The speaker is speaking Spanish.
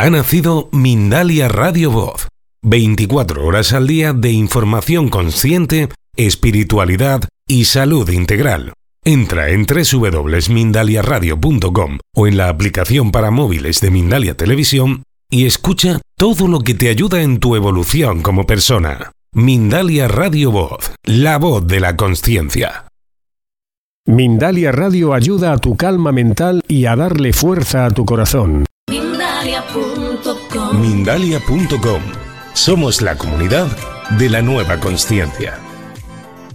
ha nacido Mindalia Radio Voz. 24 horas al día de información consciente, espiritualidad y salud integral. Entra en www.mindaliaradio.com o en la aplicación para móviles de Mindalia Televisión y escucha todo lo que te ayuda en tu evolución como persona. Mindalia Radio Voz, la voz de la consciencia. Mindalia Radio ayuda a tu calma mental y a darle fuerza a tu corazón. Mindalia.com. Somos la comunidad de la nueva consciencia.